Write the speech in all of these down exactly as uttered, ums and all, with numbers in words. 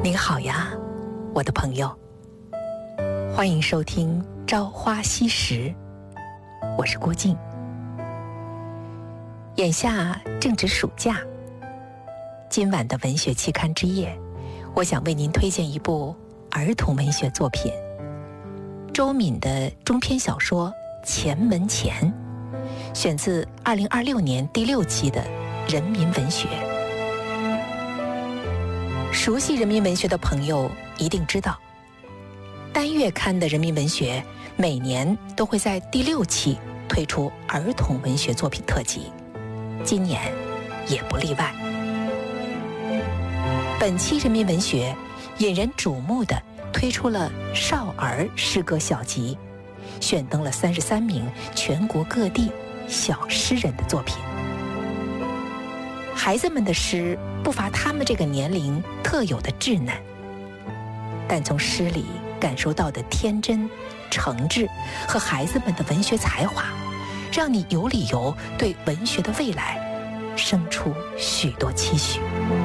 您好呀，我的朋友，欢迎收听《朝花夕拾》，我是郭静。眼下正值暑假，今晚的文学期刊之夜，我想为您推荐一部儿童文学作品，周敏的中篇小说《前门前》，选自二零二六年第六期的《人民文学》。熟悉人民文学的朋友一定知道，单月刊的人民文学每年都会在第六期推出儿童文学作品特辑，今年也不例外。本期人民文学引人瞩目的推出了少儿诗歌小集，选登了三十三名全国各地小诗人的作品。孩子们的诗不乏他们这个年龄特有的稚嫩，但从诗里感受到的天真、诚挚和孩子们的文学才华，让你有理由对文学的未来生出许多期许。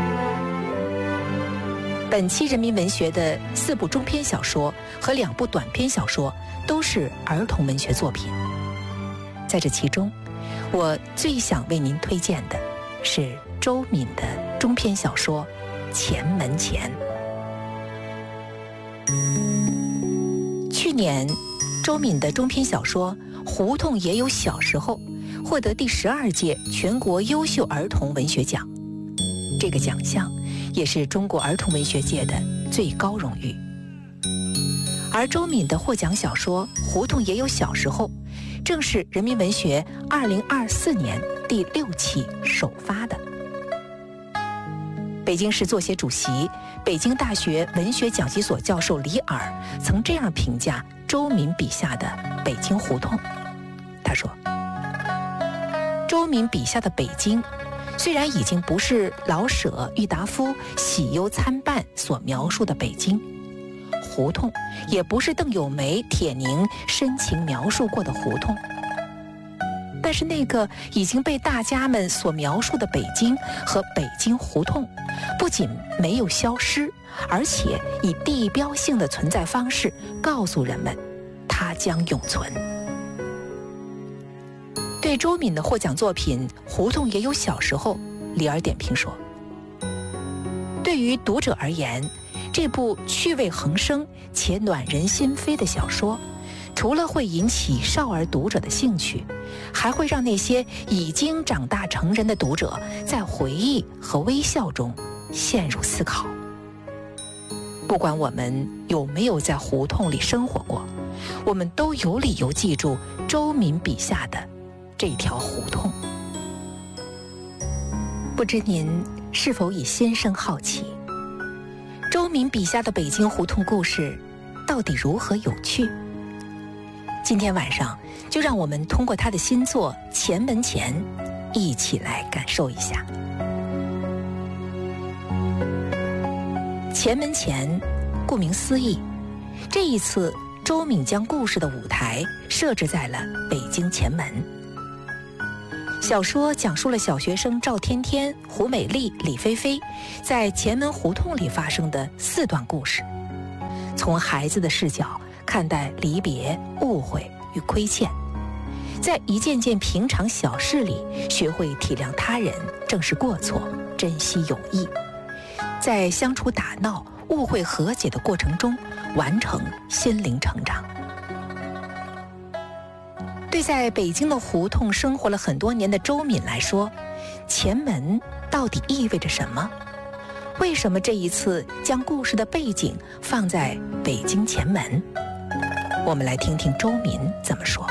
本期人民文学的四部中篇小说和两部短篇小说都是儿童文学作品，在这其中，我最想为您推荐的是周敏的中篇小说《前门前》。去年，周敏的中篇小说《胡同也有小时候》获得第十二届全国优秀儿童文学奖，这个奖项也是中国儿童文学界的最高荣誉。而周敏的获奖小说《胡同也有小时候》正是人民文学二零二四年第六期首发的。北京市作协主席、北京大学文学讲习所教授李尔曾这样评价周敏笔下的北京胡同，他说：周敏笔下的北京虽然已经不是老舍、郁达夫喜忧参半所描述的北京，胡同也不是邓友梅、铁凝深情描述过的胡同，但是那个已经被大家们所描述的北京和北京胡同，不仅没有消失，而且以地标性的存在方式告诉人们，它将永存。对周敏的获奖作品《胡同也有小时候》，李尔点评说：对于读者而言，这部趣味横生且暖人心扉的小说，除了会引起少儿读者的兴趣，还会让那些已经长大成人的读者在回忆和微笑中陷入思考。不管我们有没有在胡同里生活过，我们都有理由记住周敏笔下的这条胡同。不知您是否也心生好奇，周敏笔下的北京胡同故事到底如何有趣？今天晚上就让我们通过他的新作《前门前》一起来感受一下。前门前，顾名思义，这一次周敏将故事的舞台设置在了北京前门。小说讲述了小学生赵天天、胡美丽、李菲菲在前门胡同里发生的四段故事，从孩子的视角看待离别、误会与亏欠，在一件件平常小事里学会体谅他人、正视过错、珍惜友谊，在相处打闹、误会和解的过程中完成心灵成长。对在北京的胡同生活了很多年的周敏来说，前门到底意味着什么？为什么这一次将故事的背景放在北京前门？我们来听听周敏怎么说。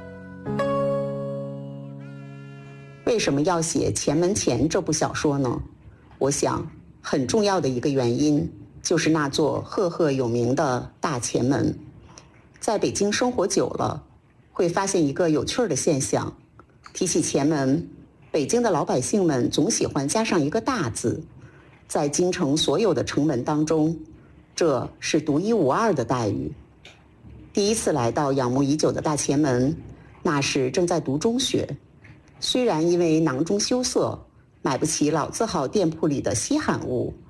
为什么要写《前门前》这部小说呢？我想很重要的一个原因就是那座赫赫有名的大前门。在北京生活久了，会发现一个有趣的现象，提起前门，北京的老百姓们总喜欢加上一个大字。在京城所有的城门当中，这是独一无二的待遇。第一次来到仰慕已久的大前门，那时正在读中学，虽然因为囊中羞涩买不起老字号店铺里的稀罕物，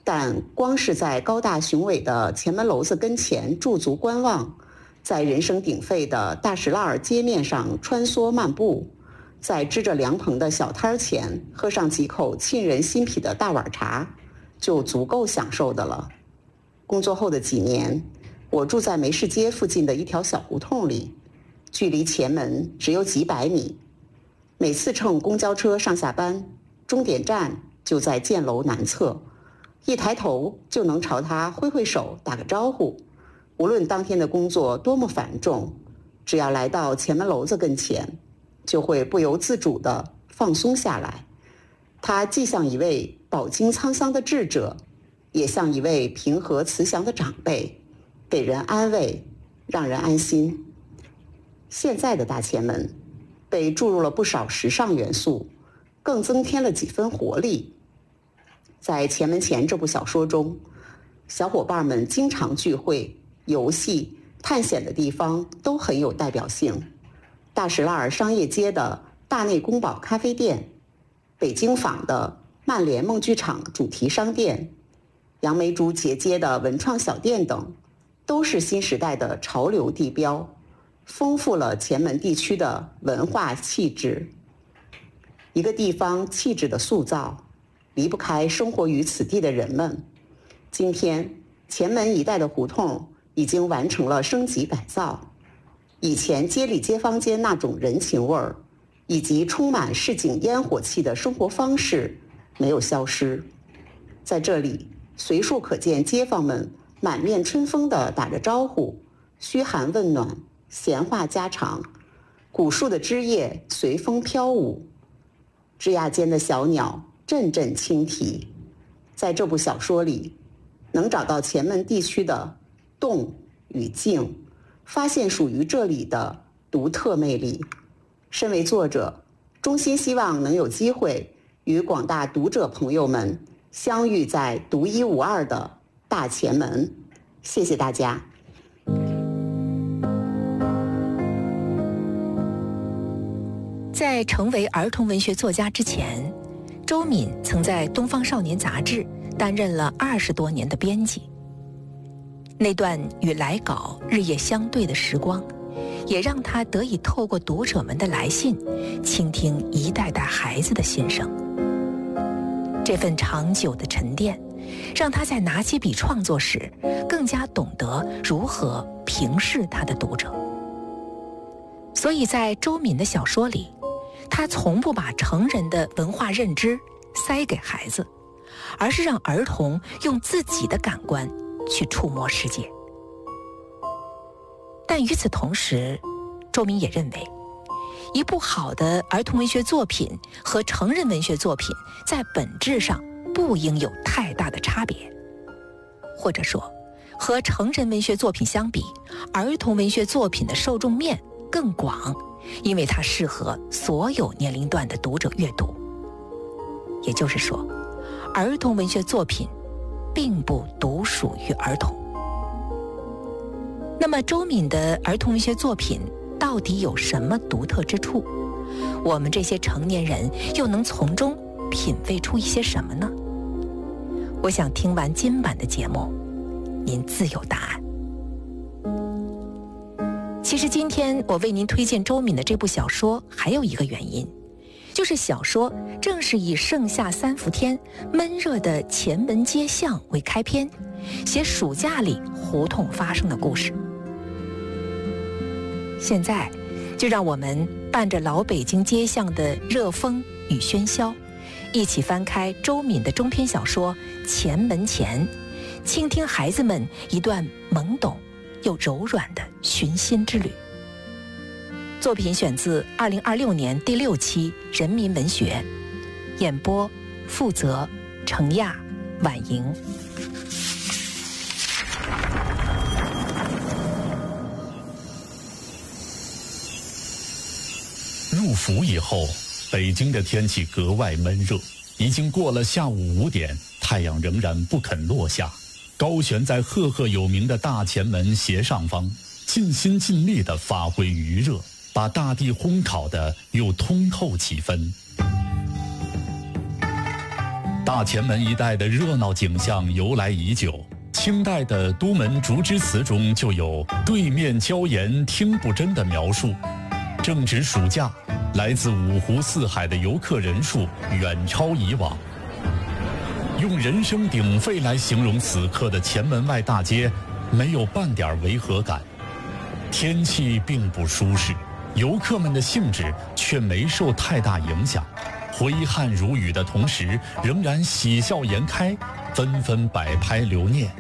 但光是在高大雄伟的前门楼子跟前驻足观望，在人声鼎沸的大石栏街面上穿梭漫步，在支着凉棚的小摊前喝上几口沁人心脾的大碗茶，就足够享受的了。工作后的几年，我住在梅市街附近的一条小胡同里，距离前门只有几百米。每次乘公交车上下班，终点站就在建楼南侧，一抬头就能朝他挥挥手打个招呼。无论当天的工作多么繁重，只要来到前门楼子跟前，就会不由自主地放松下来。他既像一位饱经沧桑的智者，也像一位平和慈祥的长辈，给人安慰，让人安心。现在的大前门被注入了不少时尚元素，更增添了几分活力。在《前门前》这部小说中，小伙伴们经常聚会、游戏、探险的地方都很有代表性。大石栏商业街的大内宫保咖啡店，北京坊的曼联梦剧场主题商店，杨梅竹节街的文创小店等，都是新时代的潮流地标，丰富了前门地区的文化气质。一个地方气质的塑造，离不开生活于此地的人们。今天，前门一带的胡同已经完成了升级改造，以前街里街坊间那种人情味儿，以及充满市井烟火气的生活方式没有消失。在这里，随处可见街坊们满面春风地打着招呼，嘘寒问暖，闲话家常，古树的枝叶随风飘舞，枝桠间的小鸟阵阵轻啼。在这部小说里，能找到前门地区的动与静，发现属于这里的独特魅力。身为作者，衷心希望能有机会与广大读者朋友们相遇在独一无二的大前门。谢谢大家。 在成为儿童文学作家之前，周敏曾在《东方少年》杂志担任了二十多年的编辑。那段与来稿日夜相对的时光，也让他得以透过读者们的来信，倾听一代代孩子的心声。这份长久的沉淀，让他在拿起笔创作时，更加懂得如何平视他的读者。所以在周敏的小说里，他从不把成人的文化认知塞给孩子，而是让儿童用自己的感官去触摸世界。但与此同时，周敏也认为，一部好的儿童文学作品和成人文学作品在本质上不应有太大的差别，或者说，和成人文学作品相比，儿童文学作品的受众面更广，因为它适合所有年龄段的读者阅读。也就是说，儿童文学作品并不独属于儿童。那么周敏的儿童文学作品到底有什么独特之处？我们这些成年人又能从中品味出一些什么呢？我想听完今晚的节目，您自有答案。其实今天我为您推荐周敏的这部小说，还有一个原因，就是小说正是以盛夏三伏天闷热的前门街巷为开篇，写暑假里胡同发生的故事。现在就让我们伴着老北京街巷的热风与喧嚣，一起翻开周敏的中篇小说《前门前》，倾听孩子们一段懵懂又柔软的寻心之旅。作品选自二零二六年第六期《人民文学》，演播负责程亚、婉莹。 入伏以后，北京的天气格外闷热，已经过了下午五点，太阳仍然不肯落下。高悬在赫赫有名的大前门斜上方，尽心尽力地发挥余热，把大地烘烤得又通透几分。 大前门一带的热闹景象由来已久，清代的都门竹枝词中就有对面椒盐听不真的描述。正值暑假，来自五湖四海的游客人数远超以往。用人声鼎沸来形容此刻的前门外大街，没有半点违和感。天气并不舒适，游客们的兴致却没受太大影响，挥汗如雨的同时，仍然喜笑颜开，纷纷摆拍留念。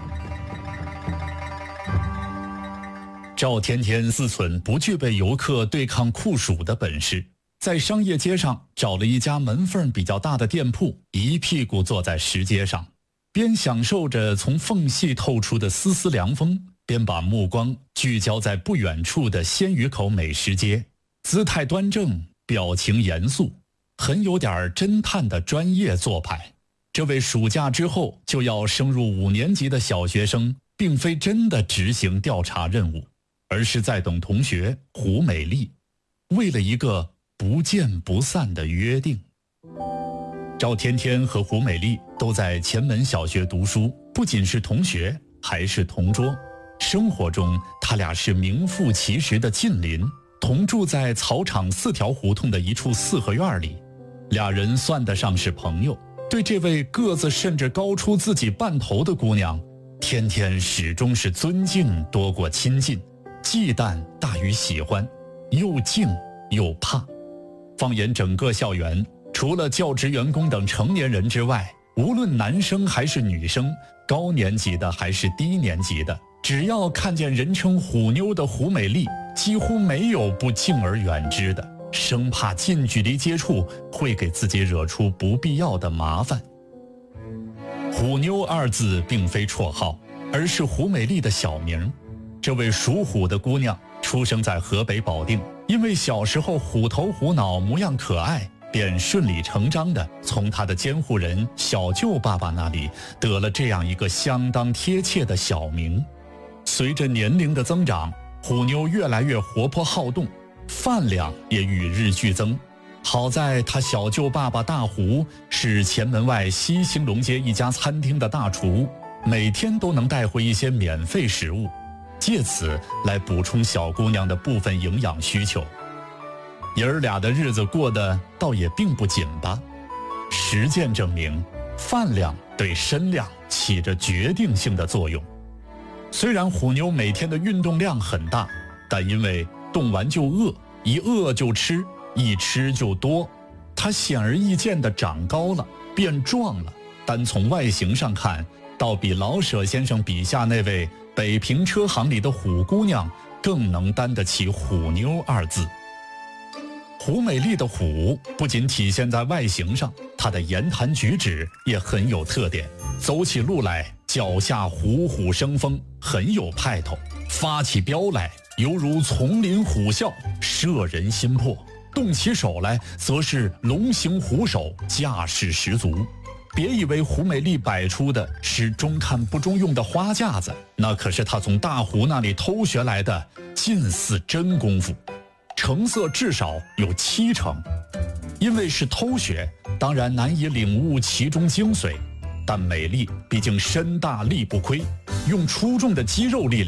赵天天思忖不具备游客对抗酷暑的本事，在商业街上找了一家门缝比较大的店铺，一屁股坐在石阶上，边享受着从缝隙透出的丝丝凉风，边把目光聚焦在不远处的鲜鱼口美食街，姿态端正，表情严肃，很有点侦探的专业做派。这位暑假之后就要升入五年级的小学生，并非真的执行调查任务，而是在等同学胡美丽，为了一个不见不散的约定。赵天天和胡美丽都在前门小学读书，不仅是同学，还是同桌。生活中他俩是名副其实的近邻，同住在草场四条胡同的一处四合院里。俩人算得上是朋友，对这位个子甚至高出自己半头的姑娘，天天始终是尊敬多过亲近，忌惮大于喜欢，又敬又怕。放眼整个校园，除了教职员工等成年人之外，无论男生还是女生，高年级的还是低年级的，只要看见人称虎妞的胡美丽，几乎没有不敬而远之的，生怕近距离接触会给自己惹出不必要的麻烦。虎妞二字并非绰号，而是胡美丽的小名。这位属虎的姑娘出生在河北保定，因为小时候虎头虎脑，模样可爱，便顺理成章地从她的监护人小舅爸爸那里得了这样一个相当贴切的小名。随着年龄的增长，虎妞越来越活泼好动，饭量也与日俱增。好在她小舅爸爸大胡是前门外西兴隆街一家餐厅的大厨，每天都能带回一些免费食物，借此来补充小姑娘的部分营养需求。爷儿俩的日子过得倒也并不紧巴。实践证明，饭量对身量起着决定性的作用。虽然虎妞每天的运动量很大，但因为动完就饿，一饿就吃，一吃就多，她显而易见地长高了，变壮了。单从外形上看，倒比老舍先生笔下那位北平车行里的虎姑娘更能担得起虎妞二字。胡美丽的虎不仅体现在外形上，她的言谈举止也很有特点，走起路来脚下虎虎生风，很有派头，发起飙来犹如丛林虎啸，摄人心魄，动起手来则是龙行虎首，架势十足。别以为胡美丽摆出的是中看不中用的花架子，那可是她从大胡那里偷学来的近似真功夫，成色至少有七成。因为是偷学，当然难以领悟其中精髓，但美丽毕竟身大力不亏，用出众的肌肉力量